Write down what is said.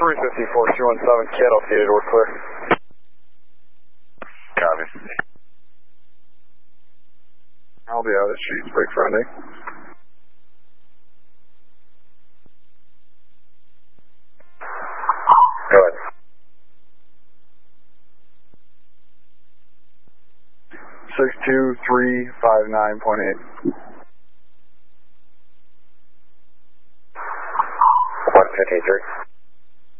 350-4317, Cat, I'll see you, door clear. Copy. I'll be out at Sheets, break Friday. Go ahead. 62359.8. 153.